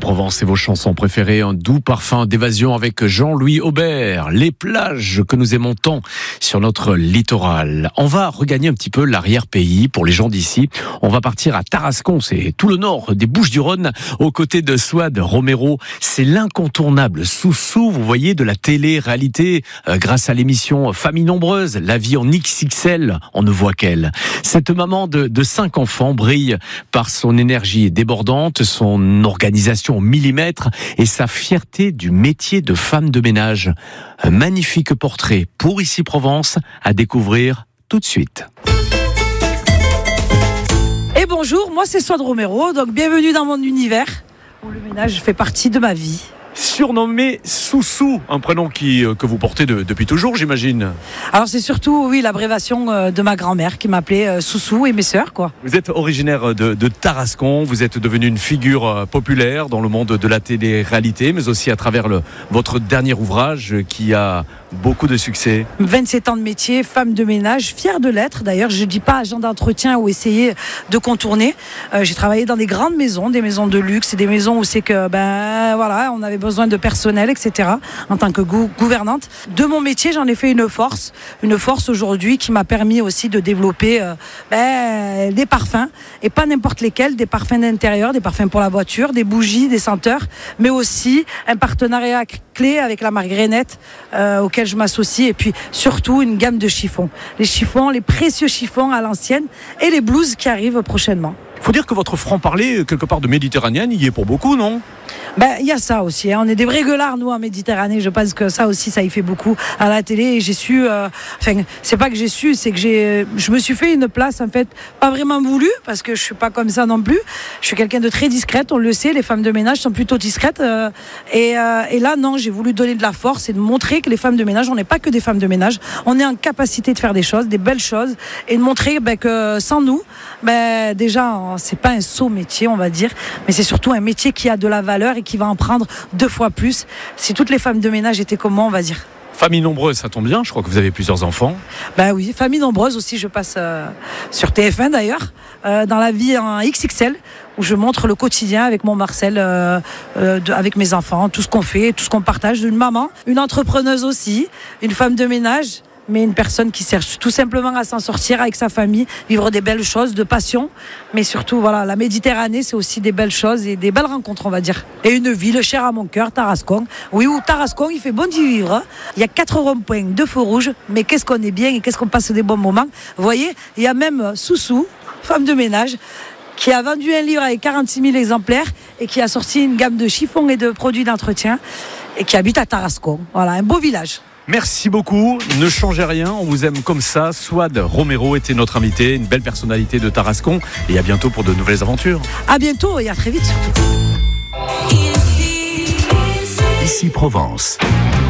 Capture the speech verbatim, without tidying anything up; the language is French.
Provence et vos chansons préférées, un doux parfum d'évasion avec Jean-Louis Aubert. Les plages que nous aimons tant sur notre littoral. On va regagner un petit peu l'arrière-pays pour les gens d'ici. On va partir à Tarascon, c'est tout le nord des Bouches-du-Rhône, aux côtés de Souad Romero. C'est l'incontournable Soussou, vous voyez, de la télé-réalité, euh, grâce à l'émission Famille Nombreuse, la vie en X X L, on ne voit qu'elle. Cette maman de, de cinq enfants brille par son énergie débordante, son organisation au millimètre et sa fierté du métier de femme de ménage. Un magnifique portrait pour Ici Provence à découvrir tout de suite. Et bonjour, moi c'est Souad Romero, donc bienvenue dans mon univers où le ménage fait partie de ma vie. Surnommé Soussou, un prénom qui, que vous portez de, depuis toujours, j'imagine. Alors c'est surtout, oui, l'abréviation de ma grand-mère qui m'appelait Soussou et mes sœurs, quoi. Vous êtes originaire de, de Tarascon, vous êtes devenue une figure populaire dans le monde de la télé-réalité, mais aussi à travers le, votre dernier ouvrage qui a beaucoup de succès. vingt-sept ans de métier, femme de ménage, fière de l'être. D'ailleurs, je ne dis pas agent d'entretien ou essayer de contourner. Euh, j'ai travaillé dans des grandes maisons, des maisons de luxe, des maisons où c'est que, ben voilà, on avait besoin de personnel, et cetera. En tant que gou- gouvernante. De mon métier, j'en ai fait une force. Une force aujourd'hui qui m'a permis aussi de développer euh, ben, des parfums. Et pas n'importe lesquels, des parfums d'intérieur, des parfums pour la voiture, des bougies, des senteurs, mais aussi un partenariat clé avec la marque Grenette, euh, auquel je m'associe, et puis surtout une gamme de chiffons. Les chiffons, les précieux chiffons à l'ancienne et les blouses qui arrivent prochainement. Il faut dire que votre franc-parler, quelque part de méditerranéenne, il y est pour beaucoup, non ? Ben, il y a ça aussi, hein. On est des vrais gueulards, nous, en Méditerranée. Je pense que ça aussi, ça y fait beaucoup à la télé. Et j'ai su, euh, enfin, c'est pas que j'ai su, c'est que j'ai, je me suis fait une place, en fait, pas vraiment voulu, parce que je suis pas comme ça non plus. Je suis quelqu'un de très discrète, on le sait, les femmes de ménage sont plutôt discrètes. Euh, et, euh, et là, non, j'ai voulu donner de la force et de montrer que les femmes de ménage, on n'est pas que des femmes de ménage, on est en capacité de faire des choses, des belles choses, et de montrer ben, que sans nous, ben, déjà, c'est pas un sot métier, on va dire, mais c'est surtout un métier qui a de la valeur et qui va en prendre deux fois plus. Si toutes les femmes de ménage étaient comme moi, on va dire. Famille nombreuse, ça tombe bien, je crois que vous avez plusieurs enfants. Ben oui, famille nombreuse aussi, je passe euh, sur T F un d'ailleurs, euh, dans la vie en X X L, où je montre le quotidien avec mon Marcel, euh, euh, de, avec mes enfants, tout ce qu'on fait, tout ce qu'on partage, d'une maman, une entrepreneuse aussi, une femme de ménage, mais une personne qui cherche tout simplement à s'en sortir avec sa famille, vivre des belles choses, de passion, mais surtout, voilà, la Méditerranée, c'est aussi des belles choses et des belles rencontres, on va dire. Et une ville chère à mon cœur, Tarascon. Oui, où Tarascon, il fait bon d'y vivre. Il y a quatre ronds-points, deux feux rouges, mais qu'est-ce qu'on est bien et qu'est-ce qu'on passe des bons moments. Vous voyez, il y a même Soussou, femme de ménage, qui a vendu un livre avec quarante-six mille exemplaires et qui a sorti une gamme de chiffons et de produits d'entretien et qui habite à Tarascon. Voilà, un beau village. Merci beaucoup, ne changez rien, on vous aime comme ça. Souad Romero était notre invité, une belle personnalité de Tarascon, et à bientôt pour de nouvelles aventures. À bientôt et à très vite surtout. Ici Provence.